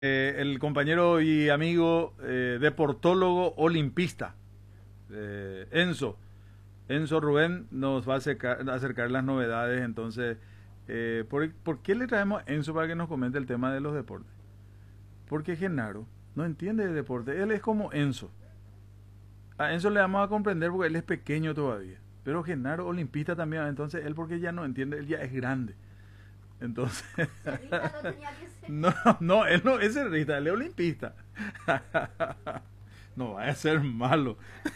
El compañero y amigo deportólogo olimpista, Enzo. Enzo Rubén nos va a acercar las novedades. Entonces, ¿por qué le traemos a Enzo para que nos comente el tema de los deportes? Porque Genaro no entiende de deporte. Él es como Enzo. A Enzo le vamos a comprender porque él es pequeño todavía. Pero Genaro, olimpista también. Entonces, él porque ya no entiende, él ya es grande. Entonces, Cerrista no tenía que ser. no, no, él no es cerrista, él es olimpista. No va a ser malo.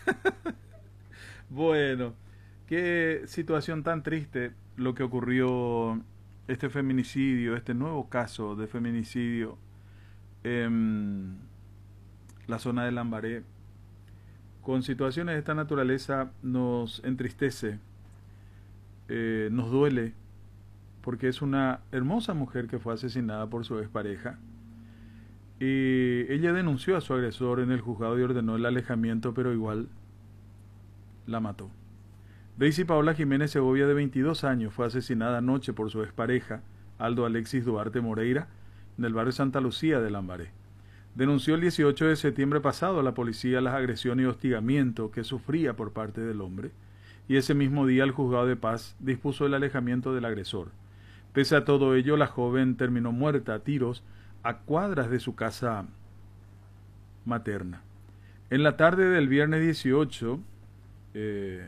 Bueno, qué situación tan triste lo que ocurrió, este feminicidio, este nuevo caso de feminicidio en la zona de Lambaré. Con situaciones de esta naturaleza nos entristece, nos duele, porque es una hermosa mujer que fue asesinada por su expareja. Y ella denunció a su agresor en el juzgado y ordenó el alejamiento, pero igual la mató. Daisy Paola Jiménez Segovia, de 22 años, fue asesinada anoche por su expareja, Aldo Alexis Duarte Moreira, en el barrio Santa Lucía de Lambaré. Denunció el 18 de septiembre pasado a la policía las agresiones y hostigamiento que sufría por parte del hombre, y ese mismo día el juzgado de paz dispuso el alejamiento del agresor. Pese a todo ello, la joven terminó muerta a tiros a cuadras de su casa materna. En la tarde del viernes 18 eh,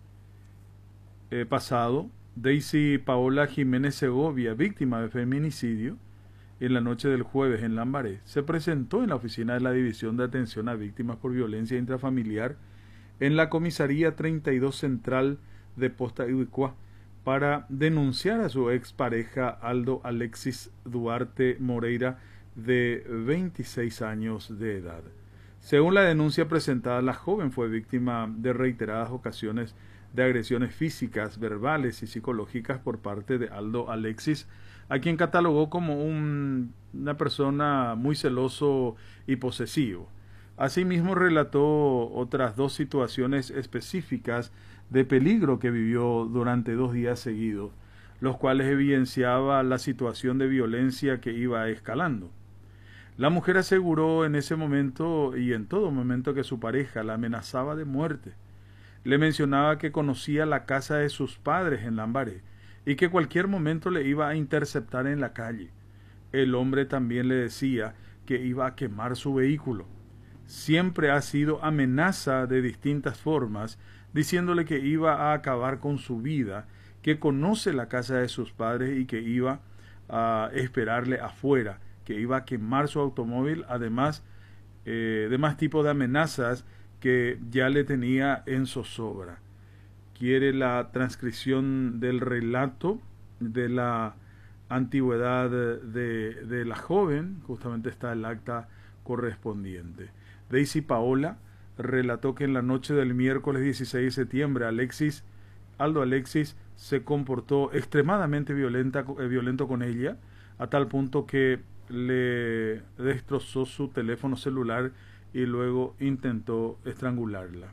pasado, Daisy Paola Jiménez Segovia, víctima de feminicidio, en la noche del jueves en Lambaré, se presentó en la oficina de la División de Atención a Víctimas por Violencia Intrafamiliar en la Comisaría 32 Central de Posta Iuicuá para denunciar a su expareja Aldo Alexis Duarte Moreira, de 26 años de edad. Según la denuncia presentada, la joven fue víctima de reiteradas ocasiones de agresiones físicas, verbales y psicológicas por parte de Aldo Alexis, a quien catalogó como una persona muy celoso y posesivo. Asimismo, relató otras dos situaciones específicas de peligro que vivió durante 2 días seguidos, los cuales evidenciaba la situación de violencia que iba escalando. La mujer aseguró en ese momento y en todo momento que su pareja la amenazaba de muerte. Le mencionaba que conocía la casa de sus padres en Lambaré y que cualquier momento le iba a interceptar en la calle. El hombre también le decía que iba a quemar su vehículo. Siempre ha sido amenaza de distintas formas, diciéndole que iba a acabar con su vida, que conoce la casa de sus padres y que iba a esperarle afuera, que iba a quemar su automóvil, además de más tipos de amenazas que ya le tenía en zozobra. Quiere la transcripción del relato de la antigüedad de la joven, justamente está el acta correspondiente. Daisy Paola relató que en la noche del miércoles 16 de septiembre Aldo Alexis se comportó extremadamente violento con ella, a tal punto que le destrozó su teléfono celular y luego intentó estrangularla.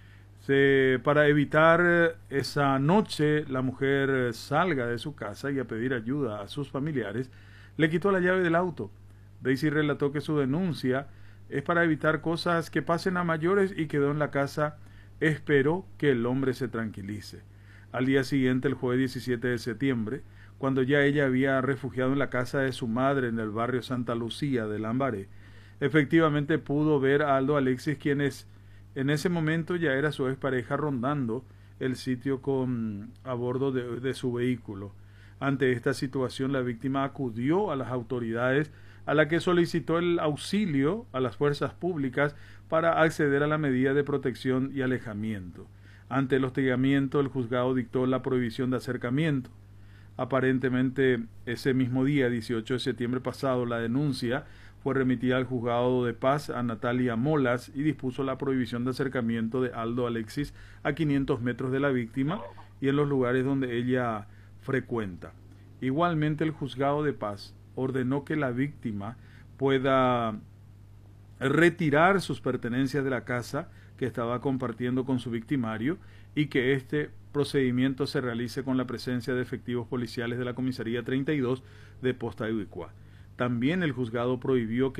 Para evitar esa noche la mujer salga de su casa y a pedir ayuda a sus familiares, le quitó la llave del auto. Daisy relató que su denuncia es para evitar cosas que pasen a mayores y quedó en la casa. Esperó que el hombre se tranquilice. Al día siguiente, el jueves 17 de septiembre, cuando ya ella había refugiado en la casa de su madre en el barrio Santa Lucía de Lambaré, efectivamente pudo ver a Aldo Alexis, quienes en ese momento ya era su expareja, rondando el sitio a bordo de su vehículo. Ante esta situación, la víctima acudió a las autoridades, a la que solicitó el auxilio a las fuerzas públicas para acceder a la medida de protección y alejamiento. Ante el hostigamiento, el juzgado dictó la prohibición de acercamiento. Aparentemente, ese mismo día, 18 de septiembre pasado, la denuncia fue remitida al juzgado de paz a Natalia Molas y dispuso la prohibición de acercamiento de Aldo Alexis a 500 metros de la víctima y en los lugares donde ella frecuenta. Igualmente, el juzgado de paz ordenó que la víctima pueda retirar sus pertenencias de la casa que estaba compartiendo con su victimario y que este procedimiento se realice con la presencia de efectivos policiales de la Comisaría 32 de Posta Iuicuá. También el juzgado prohibió